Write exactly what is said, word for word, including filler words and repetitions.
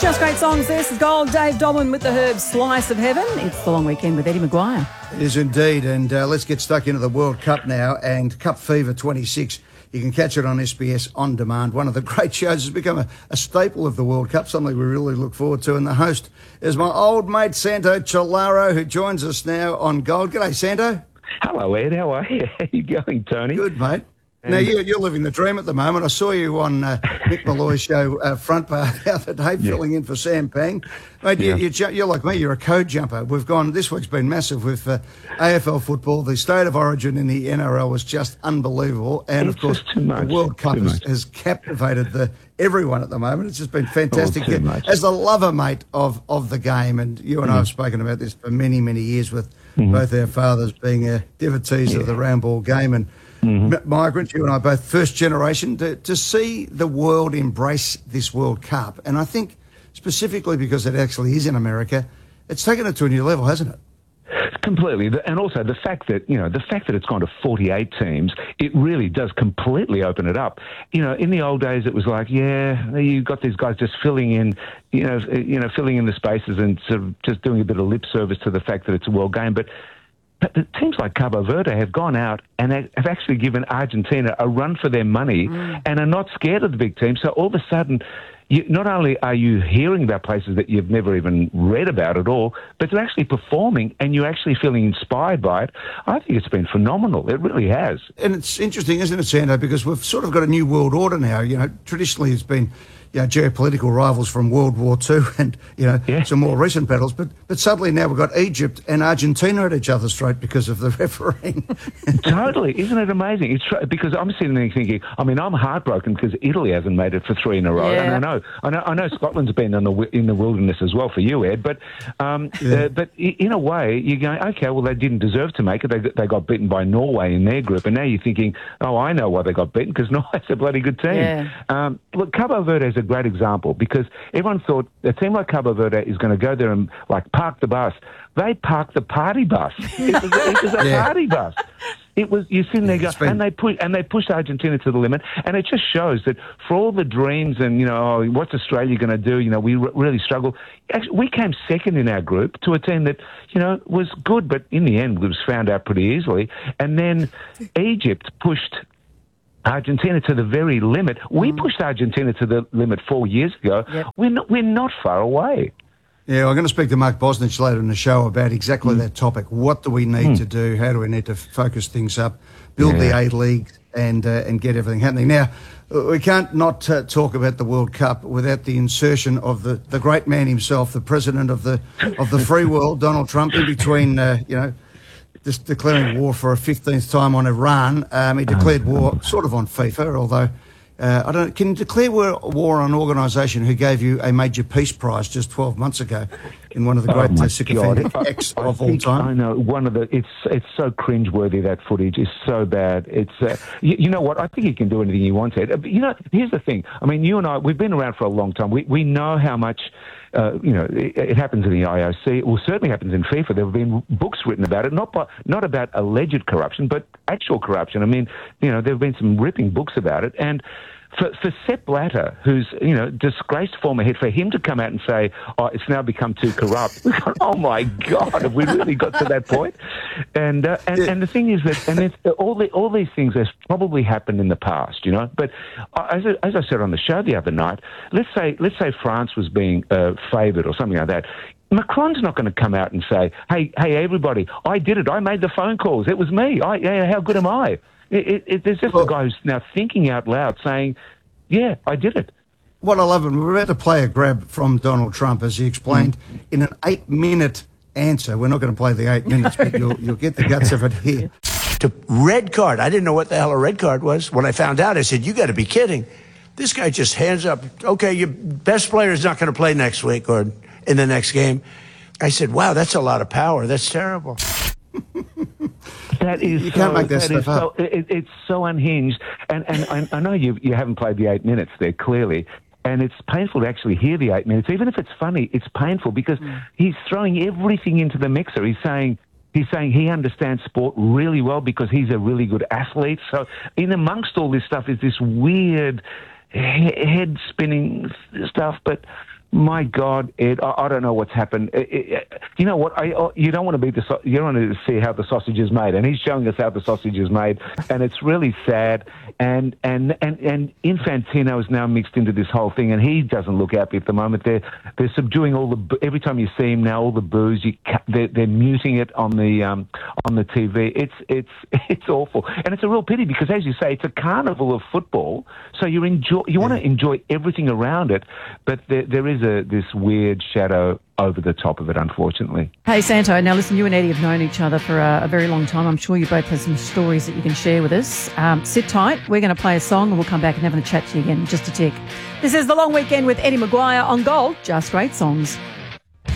Just great songs. This is Gold. Dave Dobbin with the Herb Slice of Heaven. It's the long weekend with Eddie Maguire. It is indeed, and uh, let's get stuck into the World Cup now, and Cup Fever twenty-six. You can catch it on S B S On Demand. One of the great shows has become a, a staple of the World Cup, something we really look forward to, and the host is my old mate Santo Ciallaro, who joins us now on Gold. G'day, Santo. Hello, Ed. How are you? How you going, Tony? Good, mate. Now, you're, you're living the dream at the moment. I saw you on uh, Mick Malloy's show, uh, Front Bar, the other day, yeah. filling in for Sam Pang. Mate, yeah. you, you, you're like me, you're a code jumper. We've gone, this week's been massive with uh, A F L football. The state of origin in the N R L was just unbelievable. And, it's of course, the World Cup has, has captivated the everyone at the moment. It's just been fantastic. Oh, As a lover, mate, of, of the game, and you and mm. I have spoken about this for many, many years with mm. both our fathers being uh, devotees yeah. of the round ball game, and Mm-hmm. migrants, you and I both first generation, to, to see the world embrace this World Cup. And I think specifically because it actually is in America, it's taken it to a new level, hasn't it? Completely. And also the fact that, you know, the fact that it's gone to forty-eight teams, it really does completely open it up. You know, in the old days, it was like, yeah, you got these guys just filling in, you know, you know, filling in the spaces and sort of just doing a bit of lip service to the fact that it's a world game. But But the teams like Cabo Verde have gone out and have actually given Argentina a run for their money mm. and are not scared of the big teams. So all of a sudden, you, not only are you hearing about places that you've never even read about at all, but they're actually performing and you're actually feeling inspired by it. I think it's been phenomenal. It really has. And it's interesting, isn't it, Sando, because we've sort of got a new world order now. You know, traditionally it's been, you know, geopolitical rivals from World War Two and, you know, yeah. some more recent battles. But but suddenly now we've got Egypt and Argentina at each other's throat because of the refereeing. Totally. Isn't it amazing? It's tr- because I'm sitting there thinking, I mean, I'm heartbroken because Italy hasn't made it for three in a row. Yeah. And I know, I know, I know Scotland's been in the, in the wilderness as well for you, Ed. But um, yeah. uh, but in a way, you're going, okay, well, they didn't deserve to make it. They, they got beaten by Norway in their group. And now you're thinking, oh, I know why they got beaten, because Norway's a bloody good team. Yeah. Um, look, Cabo Verde is a great example, because everyone thought a team like Cabo Verde is going to go there and, like, park the bus. They parked the party bus. It was, it was a yeah. party bus. It was, you're sitting there, go, been... and they push, and they pushed Argentina to the limit, and it just shows that for all the dreams and, you know, oh, what's Australia going to do? You know, we r- really struggled. Actually, we came second in our group to a team that, you know, was good, but in the end was found out pretty easily. And then Egypt pushed Argentina to the very limit. We mm. pushed Argentina to the limit four years ago. Yep. We're not, we're not far away. Yeah, I'm going to speak to Mark Bosnich later in the show about exactly mm. that topic. What do we need mm. to do? How do we need to focus things up, build yeah. the A-League and uh, and get everything happening? Now, we can't not uh, talk about the World Cup without the insertion of the, the great man himself, the president of the of the free world, Donald Trump, in between, uh, you know, just declaring war for a fifteenth time on Iran. Um, he declared war sort of on FIFA, although uh, I don't. Can you declare war, war on an organisation who gave you a major peace prize just twelve months ago in one of the great oh sycophantic acts I, of I all think, time? I know one of the. It's it's so cringeworthy. That footage is so bad. It's uh, you, you know what? I think he can do anything he wants. Ed. But you know, here's the thing. I mean, you and I, we've been around for a long time. We we know how much. Uh, you know, it, it happens in the I O C. It will certainly happens in FIFA. There have been books written about it, not by, not about alleged corruption, but actual corruption. I mean, you know, there have been some ripping books about it. And for, for Sepp Blatter, who's, you know, disgraced former head, for him to come out and say, oh, it's now become too corrupt. Oh, my God, have we really got to that point? And uh, and, and the thing is that, and it's, all the, all these things have probably happened in the past, you know. But as I, as I said on the show the other night, let's say let's say France was being uh, favoured or something like that. Macron's not going to come out and say, hey, hey, everybody, I did it. I made the phone calls. It was me. I, yeah, how good am I? It, it, it, there's just well, a guy who's now thinking out loud saying, yeah, I did it. What I love, and we're about to play a grab from Donald Trump as he explained mm. in an eight-minute answer. We're not going to play the eight minutes, but you'll, you'll get the guts of it here. To red card. I didn't know what the hell a red card was. When I found out, I said, you got to be kidding. This guy just hands up, okay, your best player is not going to play next week or in the next game. I said, wow, that's a lot of power. That's terrible. That is you so, can't make that, that stuff up. So, it, it's so unhinged. And, and I, I know you you haven't played the eight minutes there, clearly. And it's painful to actually hear the eight minutes. Even if it's funny, it's painful because mm. he's throwing everything into the mixer. He's saying... He's saying he understands sport really well because he's a really good athlete. So in amongst all this stuff is this weird he- head-spinning stuff. But My God, Ed, I, I don't know what's happened. It, it, you know what? I, oh, you don't want to be the so- you don't want to see how the sausage is made, and he's showing us how the sausage is made, and it's really sad. And and and and Infantino is now mixed into this whole thing, and he doesn't look happy at the moment. They're they're subduing all the every time you see him now, all the boos. You ca- they're, they're muting it on the um, on the T V. It's it's it's awful, and it's a real pity because, as you say, it's a carnival of football. So you enjoy you want to enjoy everything around it, but there, there is a this weird shadow over the top of it, unfortunately. Hey, Santo, now listen, you and Eddie have known each other for a, a very long time. I'm sure you both have some stories that you can share with us. Um, sit tight. We're going to play a song and we'll come back and have a chat to you again in just a tick. This is The Long Weekend with Eddie Maguire on Gold. Just great songs.